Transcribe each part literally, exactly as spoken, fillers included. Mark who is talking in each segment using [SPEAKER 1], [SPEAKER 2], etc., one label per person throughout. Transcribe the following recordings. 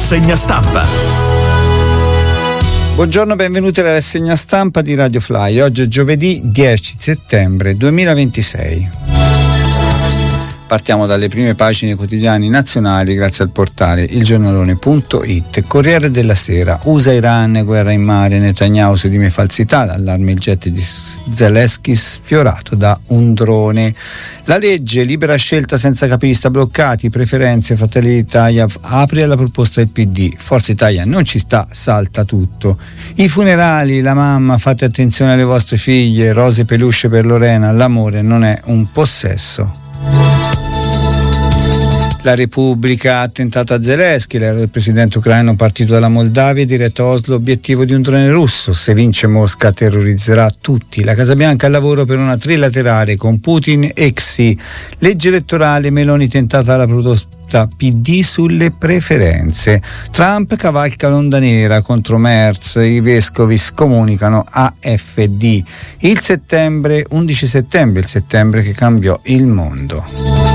[SPEAKER 1] Rassegna stampa.
[SPEAKER 2] Buongiorno, benvenuti alla rassegna stampa di Radio Fly. Oggi è giovedì dieci settembre duemilaventisei. Partiamo dalle prime pagine quotidiane nazionali grazie al portale ilgiornalone punto it. Corriere della Sera: U S A Iran, guerra in mare, Netanyahu su dime falsità, l'allarme il jet di Zelensky sfiorato da un drone. La legge, libera scelta senza capista bloccati, preferenze, Fratelli d'Italia apre alla proposta del P D, Forza Italia non ci sta, salta tutto. I funerali, la mamma, fate attenzione alle vostre figlie, rose peluche per Lorena, l'amore non è un possesso. La Repubblica, attentato a Zelensky, il presidente ucraino partito dalla Moldavia diretto a Oslo, obiettivo di un drone russo, se vince Mosca terrorizzerà tutti. La Casa Bianca al lavoro per una trilaterale con Putin e Xi. Legge elettorale, Meloni tentata alla proposta P D sulle preferenze. Trump cavalca l'onda nera contro Merz, i vescovi scomunicano A F D. Il settembre, undici settembre, il settembre che cambiò il mondo.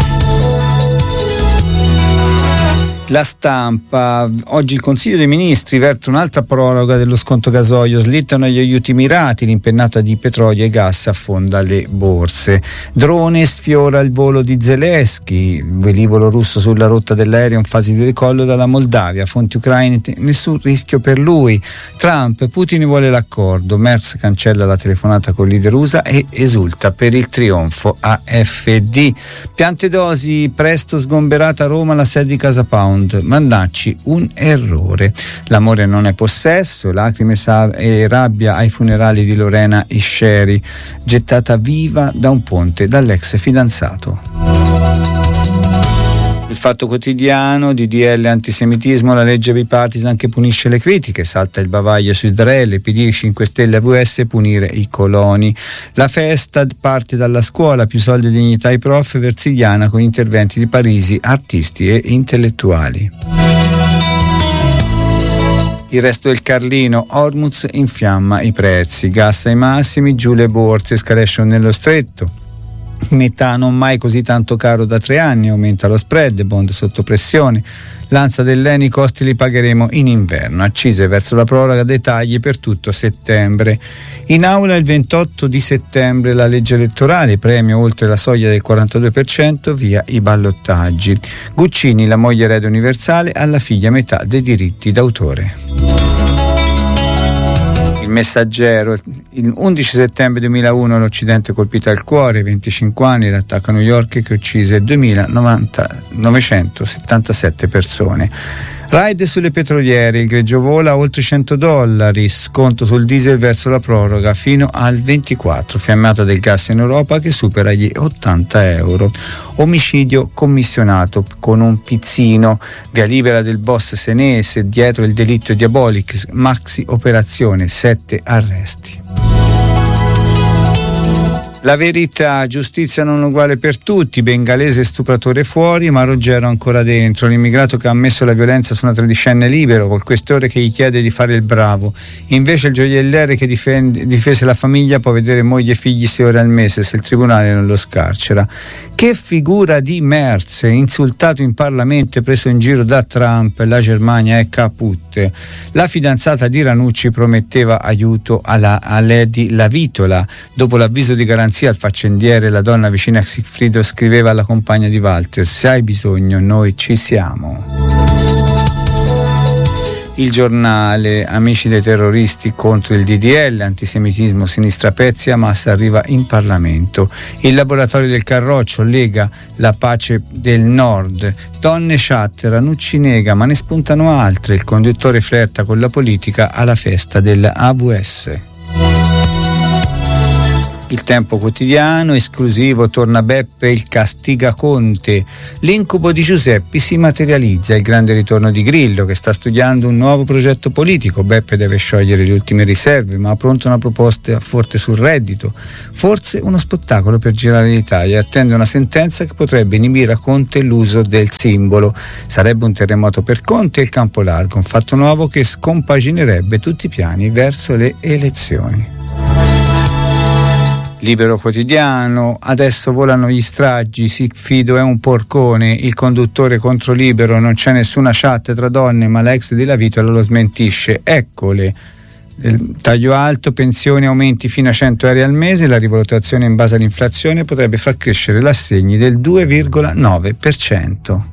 [SPEAKER 2] La Stampa, oggi il Consiglio dei Ministri verte un'altra proroga dello sconto gasolio, slittano gli aiuti mirati, l'impennata di petrolio e gas affonda le borse. Drone sfiora il volo di Zelensky, velivolo russo sulla rotta dell'aereo in fase di decollo dalla Moldavia, fonti ucraine, nessun rischio per lui. Trump, Putin vuole l'accordo, Merz cancella la telefonata con il leader U S A e esulta per il trionfo A F D. Piante dosi, presto sgomberata a Roma la sede di Casa Pound. Mannacci, un errore. L'amore non è possesso, lacrime e rabbia ai funerali di Lorena Isceri, gettata viva da un ponte dall'ex fidanzato. Il Fatto Quotidiano, D D L antisemitismo, la legge bipartisan che punisce le critiche, salta il bavaglio su Israele, P D, cinque Stelle, A V S, punire i coloni. La festa parte dalla scuola, più soldi e dignità ai prof, Versigliana con interventi di Parisi, artisti e intellettuali. Il Resto del Carlino, Hormuz infiamma i prezzi, gas ai massimi, giù le borse, escalation nello stretto. Metano mai così tanto caro da tre anni, aumenta lo spread, bond sotto pressione. L'Ansa dell'Eni, i costi li pagheremo in inverno, accise verso la proroga dei tagli per tutto settembre. In aula il ventotto di settembre la legge elettorale, premio oltre la soglia del quarantadue per cento, via i ballottaggi. Guccini, la moglie erede universale, alla figlia metà dei diritti d'autore. Il Messaggero, il undici settembre duemilauno l'Occidente colpito al cuore, venticinque anni, l'attacco a New York che uccise duemilanovecentossettantasette persone. Raid sulle petroliere, il greggio vola a oltre cento dollari, sconto sul diesel verso la proroga fino al ventiquattro, fiammata del gas in Europa che supera gli ottanta euro. Omicidio commissionato con un pizzino, via libera del boss senese, dietro il delitto Diabolix, maxi operazione, sette arresti. La Verità, giustizia non uguale per tutti, bengalese stupratore fuori ma Ruggero ancora dentro, l'immigrato che ha ammesso la violenza su una tredicenne libero col questore che gli chiede di fare il bravo, invece il gioielliere che difende, difese la famiglia può vedere moglie e figli sei ore al mese se il tribunale non lo scarcera. Che figura di Merz, insultato in Parlamento e preso in giro da Trump, la Germania è caput. La fidanzata di Ranucci prometteva aiuto alla, a Lady Lavitola, dopo l'avviso di garanzia al faccendiere, la donna vicina a Sigfrido scriveva alla compagna di Walter: se hai bisogno noi ci siamo. Il Giornale, amici dei terroristi contro il D D L, antisemitismo, sinistra pezzi, Hamas arriva in Parlamento. Il laboratorio del Carroccio, Lega, la pace del Nord. Donne chat, Ranucci nega ma ne spuntano altre, il conduttore flirta con la politica alla festa dell'A V S. Il Tempo Quotidiano, esclusivo, torna Beppe il castiga Conte. L'incubo di Giuseppi si materializza, il grande ritorno di Grillo che sta studiando un nuovo progetto politico. Beppe deve sciogliere le ultime riserve ma ha pronta una proposta forte sul reddito. Forse uno spettacolo per girare l'Italia e attende una sentenza che potrebbe inibire a Conte l'uso del simbolo. Sarebbe un terremoto per Conte e il campo largo, un fatto nuovo che scompaginerebbe tutti i piani verso le elezioni. Libero Quotidiano, adesso volano gli stragi, Sigfido è un porcone, il conduttore contro Libero, non c'è nessuna chat tra donne ma l'ex di Lavitola lo smentisce, eccole. Il taglio alto, pensioni, aumenti fino a cento euro al mese, la rivalutazione in base all'inflazione potrebbe far crescere l'assegni del due virgola nove per cento.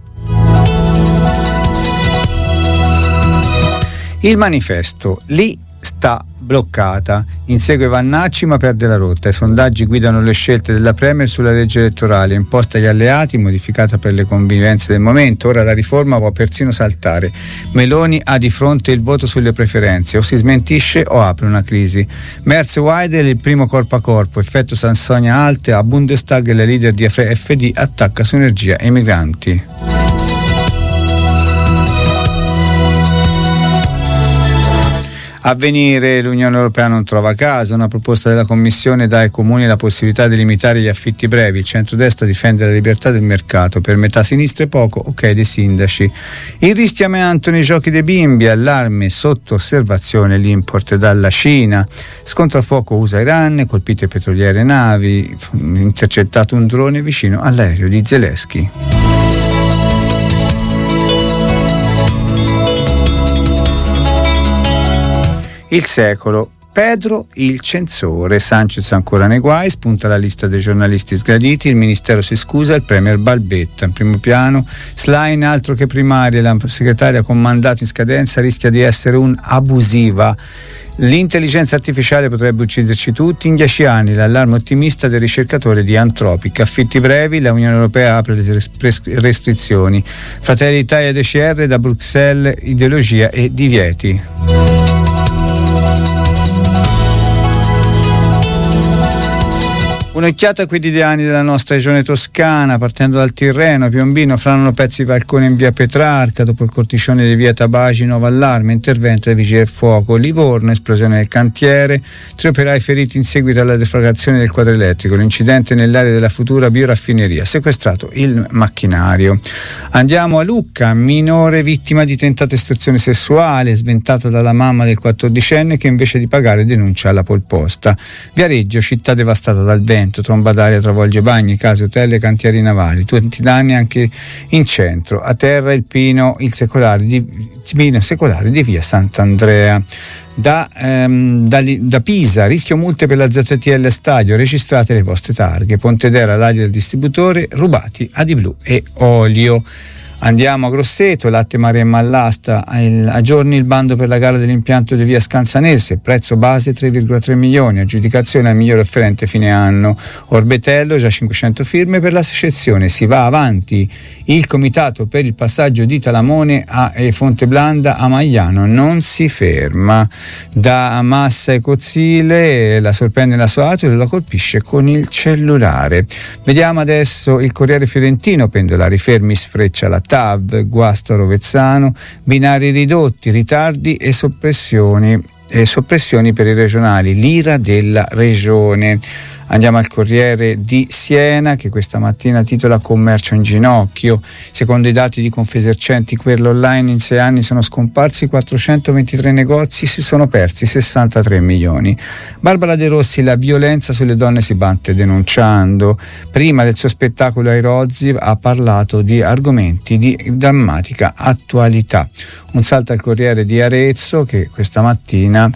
[SPEAKER 2] Il Manifesto, lì sta bloccata, insegue Vannacci ma perde la rotta, i sondaggi guidano le scelte della Premier sulla legge elettorale imposta agli alleati, modificata per le convivenze del momento, ora la riforma può persino saltare, Meloni ha di fronte il voto sulle preferenze, o si smentisce o apre una crisi. Merz Weidel il primo corpo a corpo, effetto Sansonia Alte, a Bundestag la leader di F D attacca su energia e migranti. Avvenire, l'Unione Europea non trova casa, una proposta della Commissione dà ai comuni la possibilità di limitare gli affitti brevi, il centrodestra difende la libertà del mercato, per metà sinistra e poco, ok dei sindaci. Il rischio amianto nei giochi dei bimbi, allarme sotto osservazione l'import dalla Cina, scontro a fuoco U S A-Iran, colpite petroliere e navi, intercettato un drone vicino all'aereo di Zelensky. Il Secolo, Pedro il censore, Sanchez ancora nei guai, spunta la lista dei giornalisti sgraditi, il ministero si scusa, il premier balbetta, in primo piano Schlein altro che primaria, la segretaria con mandato in scadenza rischia di essere un'abusiva. L'intelligenza artificiale potrebbe ucciderci tutti in dieci anni, l'allarme ottimista del ricercatore di Anthropic. Affitti brevi, la Unione Europea apre le restrizioni. Fratelli d'Italia D C R, da Bruxelles ideologia e divieti. Un'occhiata ai quotidiani della nostra regione toscana, partendo dal Tirreno, Piombino, franano pezzi di balcone in via Petrarca, dopo il corticione di via Tabagi, nuovo allarme, intervento dei vigili del fuoco, Livorno, esplosione del cantiere, tre operai feriti in seguito alla deflagrazione del quadro elettrico, l'incidente nell'area della futura bioraffineria, sequestrato il macchinario. Andiamo a Lucca, minore vittima di tentata estrazione sessuale, sventata dalla mamma del quattordicenne che invece di pagare denuncia alla polposta. Viareggio, città devastata dal vento, tromba d'aria travolge bagni, case, hotel e cantieri navali, tutti danni anche in centro. A terra il pino, il secolare di, pino secolare di via Sant'Andrea. Da, ehm, da, da Pisa, rischio multe per la Z T L Stadio, registrate le vostre targhe. Pontedera, l'area del distributore, rubati Adi Blu e olio. Andiamo a Grosseto, latte Maremma all'asta, aggiorni il bando per la gara dell'impianto di via Scanzanese, prezzo base tre virgola tre milioni, aggiudicazione al miglior offerente fine anno. Orbetello, già cinquecento firme per la secessione, si va avanti. Il comitato per il passaggio di Talamone a Fonteblanda a Magliano non si ferma. Da Massa e Cozzile la sorprende la sua auto e la colpisce con il cellulare. Vediamo adesso il Corriere Fiorentino, pendolari fermi, sfreccia la T A V, guasto a Rovezzano, binari ridotti, ritardi e soppressioni, e soppressioni per i regionali, l'ira della regione. Andiamo al Corriere di Siena, che questa mattina titola Commercio in ginocchio. Secondo i dati di Confesercenti, quello online, in sei anni sono scomparsi quattrocentoventitré negozi, si sono persi sessantatré milioni. Barbara De Rossi, la violenza sulle donne si batte denunciando. Prima del suo spettacolo ai Rozzi ha parlato di argomenti di drammatica attualità. Un salto al Corriere di Arezzo, che questa mattina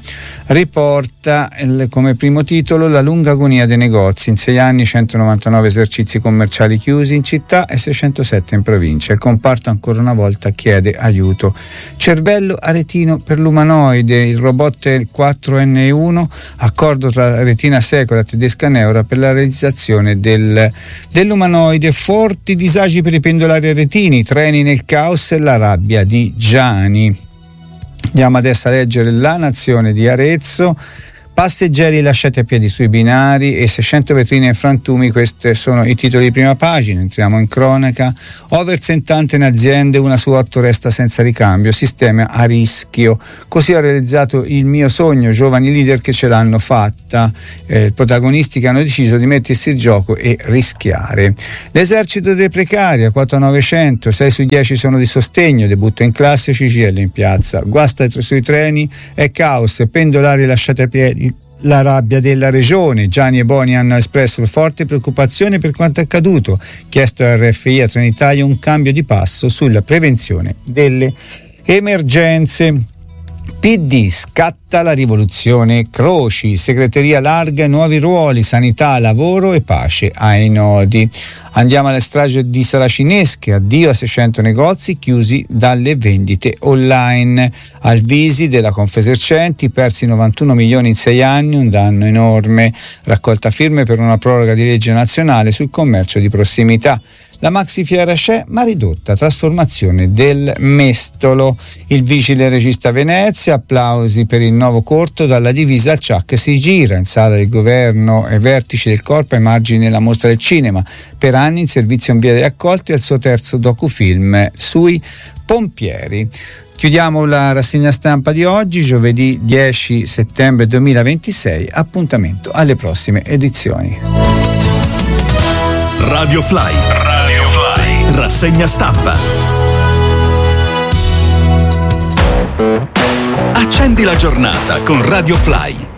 [SPEAKER 2] riporta il, come primo titolo la lunga agonia dei negozi. In sei anni centonovantanove esercizi commerciali chiusi in città e seicentosette in provincia. Il comparto ancora una volta chiede aiuto. Cervello aretino per l'umanoide, il robot quattro N uno, accordo tra Retina Secol e tedesca Neura per la realizzazione del, dell'umanoide. Forti disagi per i pendolari aretini, treni nel caos e la rabbia di Gianni. Andiamo adesso a leggere La Nazione di Arezzo. Passeggeri lasciati a piedi sui binari e seicento vetrine in frantumi, questi sono i titoli di prima pagina. Entriamo in cronaca. Over settanta in aziende, una su otto resta senza ricambio, sistema a rischio. Così ho realizzato il mio sogno, giovani leader che ce l'hanno fatta, eh, protagonisti che hanno deciso di mettersi in gioco e rischiare. L'esercito dei precari a quota novecento, sei su dieci sono di sostegno, debutto in classe, C G I L in piazza. Guasta sui treni, è caos, pendolari lasciati a piedi la rabbia della regione. Gianni e Boni hanno espresso forte preoccupazione per quanto accaduto, chiesto a R F I a Trenitalia un cambio di passo sulla prevenzione delle emergenze. P D scatta la rivoluzione Croci, segreteria larga e nuovi ruoli, sanità, lavoro e pace ai nodi. Andiamo alle strage di Saracinesche, addio a seicento negozi chiusi dalle vendite online. Alvisi della Confesercenti, persi novantuno milioni in sei anni, un danno enorme. Raccolta firme per una proroga di legge nazionale sul commercio di prossimità. La maxi fiera c'è, ma ridotta, trasformazione del mestolo. Il vigile regista Venezia, applausi per il nuovo corto, dalla divisa al ciak si gira. In sala del governo e vertici del corpo ai margini della mostra del cinema. Per anni in servizio in via dei Accolti al suo terzo docufilm sui pompieri. Chiudiamo la rassegna stampa di oggi, giovedì dieci settembre duemilaventisei. Appuntamento alle prossime edizioni.
[SPEAKER 1] Radio Fly. Radio Fly. Rassegna stampa. Accendi la giornata con Radio Fly.